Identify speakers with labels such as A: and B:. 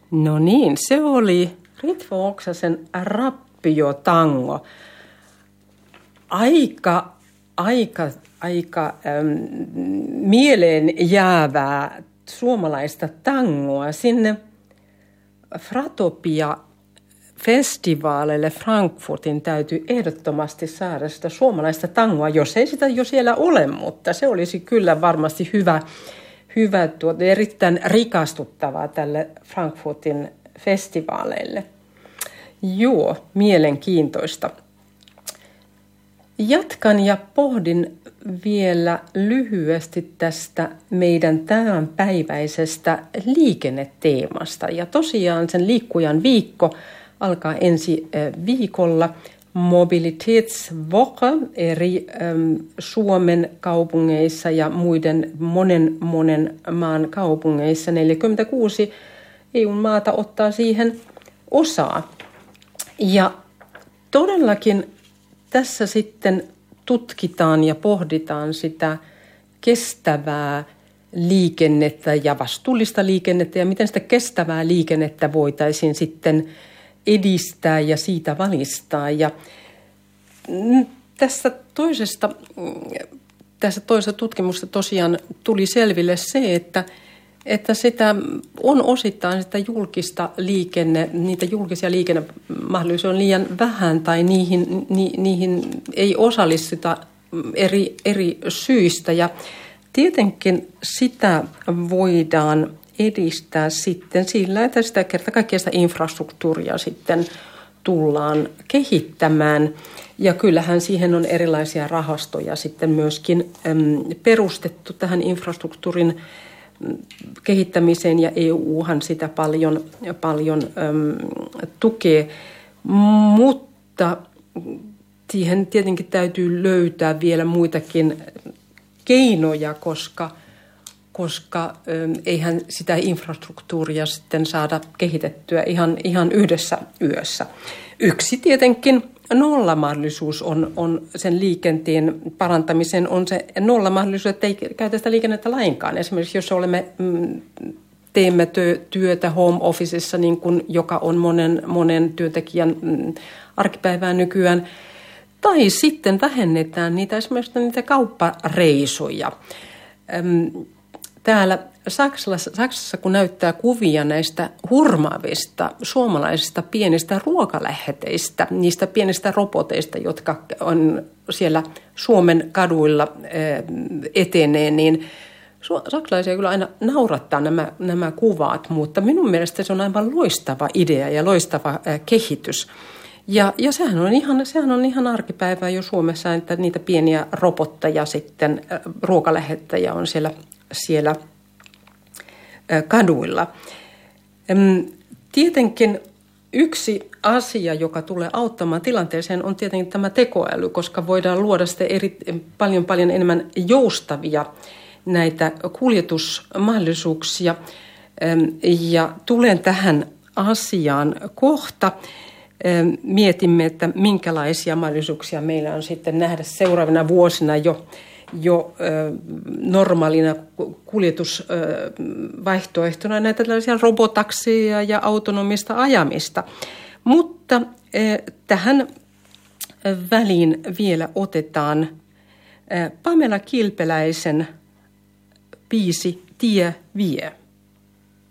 A: No niin, se oli Ritva Oksasen Rappio-tango. Aika mieleen jäävää suomalaista tangoa. Sinne Fratopia-festivaaleille Frankfurtin täytyy ehdottomasti saada sitä suomalaista tangoa, jos ei sitä jo siellä ole, mutta se olisi kyllä varmasti hyvä erittäin rikastuttavaa tälle Frankfurtin festivaaleille. Joo, mielenkiintoista. Jatkan ja pohdin vielä lyhyesti tästä meidän tämänpäiväisestä liikenneteemasta. Ja tosiaan sen liikkujan viikko alkaa ensi viikolla. Mobilitetswoche eri Suomen kaupungeissa ja muiden monen maan kaupungeissa. 46 EU-maata ottaa siihen osaa. Ja todellakin tässä sitten tutkitaan ja pohditaan sitä kestävää liikennettä ja vastuullista liikennettä ja miten sitä kestävää liikennettä voitaisiin sitten edistää ja siitä valistaa. Ja tässä toisesta tutkimusta tosiaan tuli selville se, että sitä on osittain sitä niitä julkisia liikennemahdollisuuksia on liian vähän tai niihin ei osallistuta eri syistä. Ja tietenkin sitä voidaan edistää sitten sillä, että sitä kerta kaikkiaan sitä infrastruktuuria sitten tullaan kehittämään. Ja kyllähän siihen on erilaisia rahastoja sitten myöskin perustettu tähän infrastruktuurin kehittämiseen ja EUhan sitä paljon tukee, mutta siihen tietenkin täytyy löytää vielä muitakin keinoja, koska eihän sitä infrastruktuuria sitten saada kehitettyä ihan yhdessä yössä. Yksi tietenkin nollamahdollisuus on sen liikenteen parantamisen on se nollamahdollisuus, että ei käytä sitä liikennettä lainkaan. Esimerkiksi jos teemme työtä home officessa, niin kuin, joka on monen työntekijän arkipäivää nykyään, tai sitten vähennetään esimerkiksi niitä kauppareisuja. Täällä Saksassa, kun näyttää kuvia näistä hurmaavista suomalaisista pienistä ruokaläheteistä, niistä pienistä roboteista, jotka on siellä Suomen kaduilla etenee, niin saksalaisia kyllä aina naurattaa nämä kuvat, mutta minun mielestä se on aivan loistava idea ja loistava kehitys. Ja sehän on ihan arkipäivää jo Suomessa, että niitä pieniä robotteja sitten, ruokalähettäjiä on siellä kaduilla. Tietenkin yksi asia, joka tulee auttamaan tilanteeseen, on tietenkin tämä tekoäly, koska voidaan luoda sitten paljon enemmän joustavia näitä kuljetusmahdollisuuksia. Ja tulen tähän asiaan kohta. Mietimme, että minkälaisia mahdollisuuksia meillä on sitten nähdä seuraavina vuosina jo normaalina kuljetusvaihtoehtona näitä tällaisia robotakseja ja autonomista ajamista. Mutta tähän väliin vielä otetaan Pamela Kilpeläisen biisi Tie vie.